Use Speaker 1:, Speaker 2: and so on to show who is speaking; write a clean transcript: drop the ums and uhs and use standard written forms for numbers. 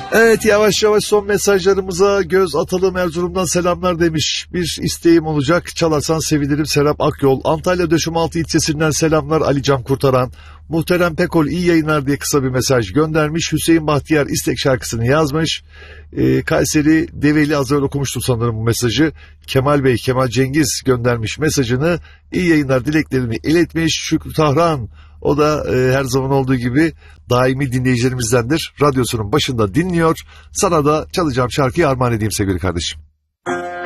Speaker 1: Evet, yavaş yavaş son mesajlarımıza göz atalım. Erzurum'dan selamlar demiş. Bir isteğim olacak, çalarsan sevinirim. Serap Akyol. Antalya Döşemaltı ilçesinden selamlar, Ali Can Kurtaran. Muhterem Pekol iyi yayınlar diye kısa bir mesaj göndermiş. Hüseyin Bahtiyar istek şarkısını yazmış. Kayseri Develi, az önce okumuştum sanırım bu mesajı. Kemal Bey, Kemal Cengiz göndermiş mesajını. İyi yayınlar dileklerini iletmiş. Şükrü Tahran, o da her zaman olduğu gibi daimi dinleyicilerimizdendir. Radyosunun başında dinliyor. Sana da çalacağım şarkıyı armağan edeyim sevgili kardeşim.